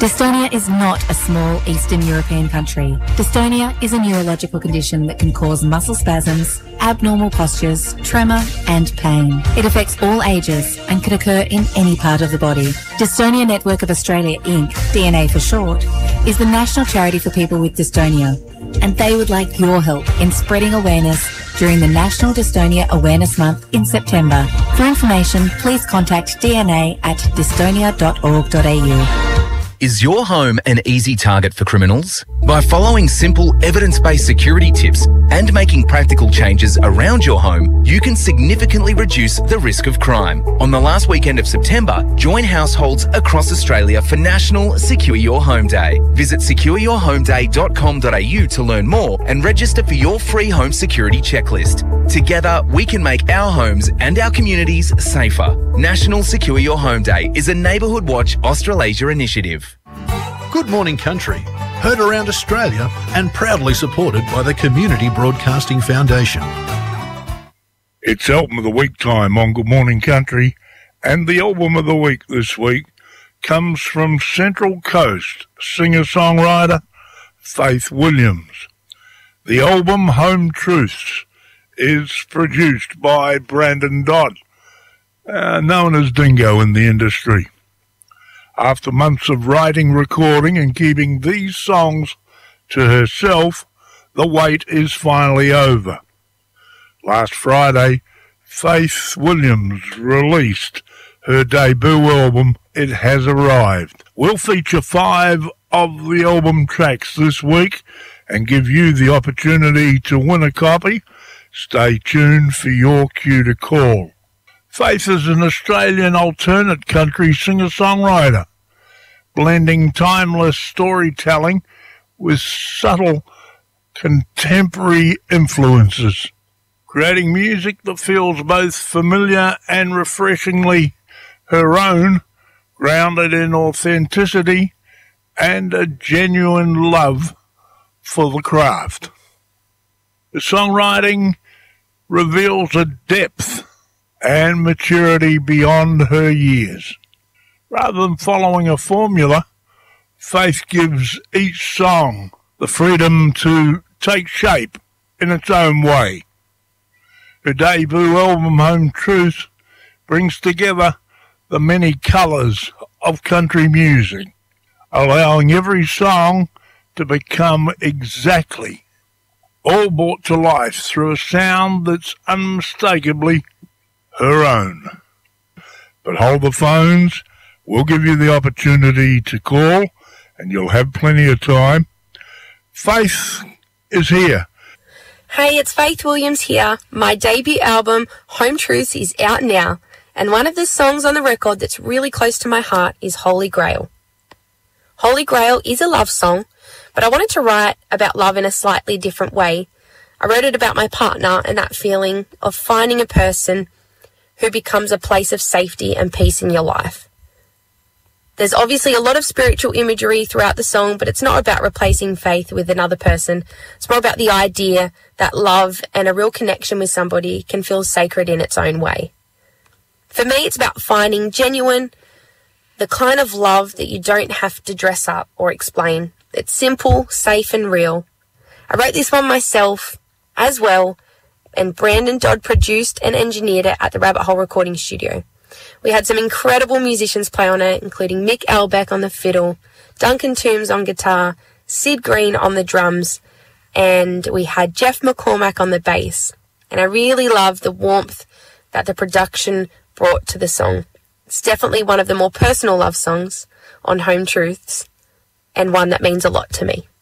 Dystonia is not a small Eastern European country. Dystonia is a neurological condition that can cause muscle spasms, abnormal postures, tremor and pain. It affects all ages and can occur in any part of the body. Dystonia Network of Australia Inc., DNA for short, is the national charity for people with dystonia, and they would like your help in spreading awareness during the National Dystonia Awareness Month in September. For information, please contact DNA at dystonia.org.au. Is your home an easy target for criminals? By following simple, evidence-based security tips and making practical changes around your home, you can significantly reduce the risk of crime. On the last weekend of September, join households across Australia for National Secure Your Home Day. Visit secureyourhomeday.com.au to learn more and register for your free home security checklist. Together, we can make our homes and our communities safer. National Secure Your Home Day is a Neighbourhood Watch Australasia initiative. Good Morning Country, heard around Australia and proudly supported by the Community Broadcasting Foundation. It's Album of the Week time on Good Morning Country, and the Album of the Week this week comes from Central Coast singer-songwriter Faith Williams. The album Home Truths is produced by Brandon Dodd, known as Dingo in the industry. After months of writing, recording and keeping these songs to herself, the wait is finally over. Last Friday, Faith Williams released her debut album, It Has Arrived. We'll feature 5 of the album tracks this week and give you the opportunity to win a copy. Stay tuned for your cue to call. Faith is an Australian alternate country singer-songwriter, blending timeless storytelling with subtle contemporary influences, creating music that feels both familiar and refreshingly her own, grounded in authenticity and a genuine love for the craft. The songwriting reveals a depth and maturity beyond her years. Rather than following a formula, Faith gives each song the freedom to take shape in its own way. Her debut album, Home Truth, brings together the many colours of country music, allowing every song to become exactly all brought to life through a sound that's unmistakably her own. But hold the phones, we'll give you the opportunity to call, and you'll have plenty of time. Faith is here. Hey, it's Faith Williams here. My debut album, Home Truths, is out now, and one of the songs on the record that's really close to my heart is Holy Grail. Holy Grail is a love song, but I wanted to write about love in a slightly different way. I wrote it about my partner and that feeling of finding a person who becomes a place of safety and peace in your life. There's obviously a lot of spiritual imagery throughout the song, but it's not about replacing faith with another person. It's more about the idea that love and a real connection with somebody can feel sacred in its own way. For me, it's about finding genuine, the kind of love that you don't have to dress up or explain. It's simple, safe and real. I wrote this one myself as well, and Brandon Dodd produced and engineered it at the Rabbit Hole Recording Studio. We had some incredible musicians play on it, including Mick Elbeck on the fiddle, Duncan Toombs on guitar, Sid Green on the drums, and we had Jeff McCormack on the bass. And I really love the warmth that the production brought to the song. It's definitely one of the more personal love songs on Home Truths, and one that means a lot to me.